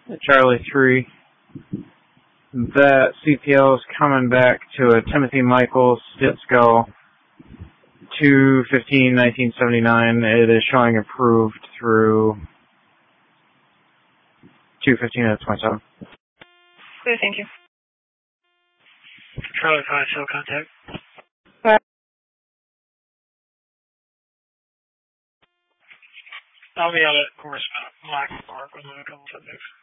Charlie 3. That CPL is coming back to a Timothy Michaels Stitsko 2/15/1979. It is showing approved through 2/15/27. Okay, thank you. Charlie 5, cell contact. I'll be out at Coruscant, Black Park with a couple subjects.